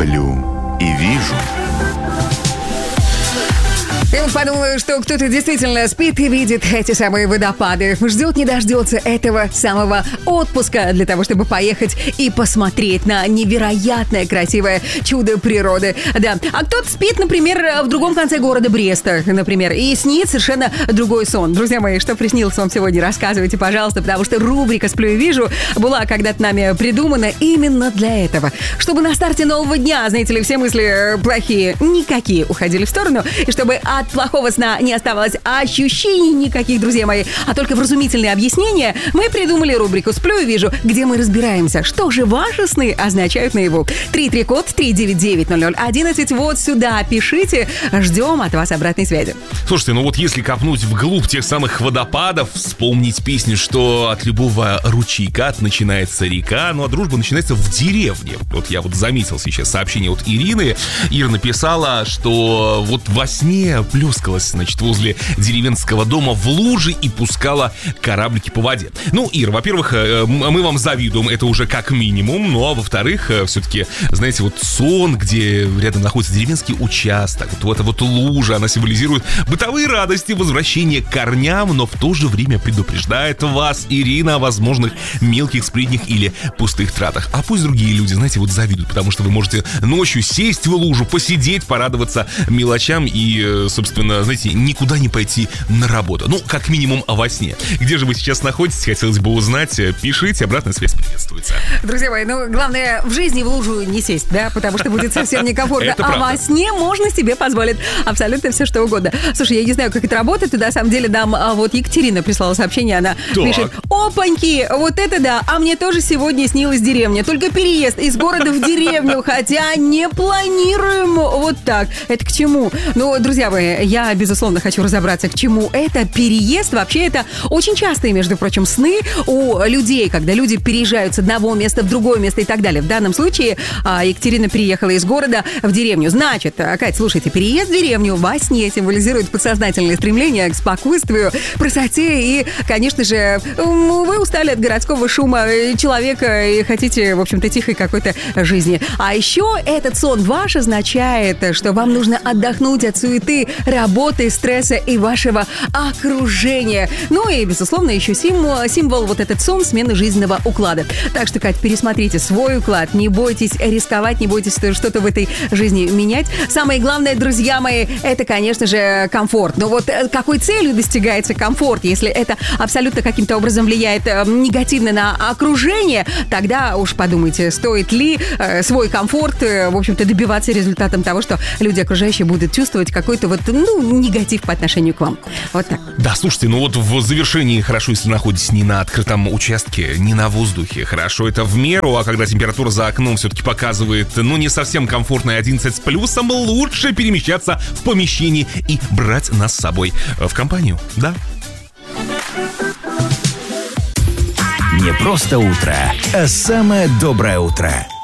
Сплю и вижу. Я подумала, что кто-то действительно спит и видит эти самые водопады. Ждет, не дождется этого самого отпуска для того, чтобы поехать и посмотреть на невероятное красивое чудо природы. Да. А кто-то спит, например, в другом конце города Бреста, например, и снит совершенно другой сон. Друзья мои, что приснилось вам сегодня, рассказывайте, пожалуйста, потому что рубрика «Сплю и вижу» была когда-то нами придумана именно для этого. Чтобы на старте нового дня, знаете ли, все мысли плохие никакие уходили в сторону, и чтобы от плохого сна не оставалось ощущений никаких, друзья мои, а только вразумительные объяснения, мы придумали рубрику «Сплю и вижу», где мы разбираемся, что же ваши сны означают наяву. 33-код 399-00-11. Вот сюда пишите. Ждем от вас обратной связи. Слушайте, ну вот если копнуть вглубь тех самых водопадов, вспомнить песню, что от любого ручейка начинается река, ну а дружба начинается в деревне. Вот я вот заметил сейчас сообщение от Ирины. Ира написала, что вот во сне плескалась, значит, возле деревенского дома в луже и пускала кораблики по воде. Ну, Ир, во-первых, мы вам завидуем, это уже как минимум, ну, а во-вторых, все-таки, знаете, вот сон, где рядом находится деревенский участок, вот эта вот лужа, она символизирует бытовые радости, возвращение к корням, но в то же время предупреждает вас, Ирина, о возможных мелких сплетнях или пустых тратах. А пусть другие люди, знаете, вот завидуют, потому что вы можете ночью сесть в лужу, посидеть, порадоваться мелочам и, собственно, знаете, никуда не пойти на работу. Ну, как минимум, во сне. Где же вы сейчас находитесь, хотелось бы узнать. Пишите, обратная связь приветствуется. Друзья мои, ну, главное, в жизни в лужу не сесть, да, потому что будет совсем некомфортно. А во сне можно себе позволить абсолютно все, что угодно. Слушай, я не знаю, как это работает, на самом деле, нам вот Екатерина прислала сообщение, она пишет: опаньки, вот это да, а мне тоже сегодня снилась деревня, только переезд из города в деревню, хотя не планируем вот так. Это к чему? Ну, друзья мои, я, безусловно, хочу разобраться, к чему это переезд. Вообще, это очень частые, между прочим, сны у людей, когда люди переезжают с одного места в другое место и так далее. В данном случае Екатерина переехала из города в деревню. Значит, Кать, слушайте, переезд в деревню во сне символизирует подсознательное стремление к спокойствию, красоте и, конечно же, вы устали от городского шума человека и хотите, в общем-то, тихой какой-то жизни. А еще этот сон ваш означает, что вам нужно отдохнуть от суеты, работы, стресса и вашего окружения. Ну и, безусловно, еще символ вот этот сон смены жизненного уклада. Так что, Кать, пересмотрите свой уклад, не бойтесь рисковать, не бойтесь что-то в этой жизни менять. Самое главное, друзья мои, это, конечно же, комфорт. Но вот какой целью достигается комфорт, если это абсолютно каким-то образом влияет негативно на окружение, тогда уж подумайте, стоит ли свой комфорт, в общем-то, добиваться результатом того, что люди окружающие будут чувствовать какой-то вот, негатив по отношению к вам. Вот так. Да, слушайте, ну вот в завершении хорошо, если находитесь не на открытом участке, не на воздухе. Хорошо, это в меру, а когда температура за окном все-таки показывает, не совсем комфортная 11 с плюсом, лучше перемещаться в помещении и брать нас с собой в компанию, да? Не просто утро, а самое доброе утро.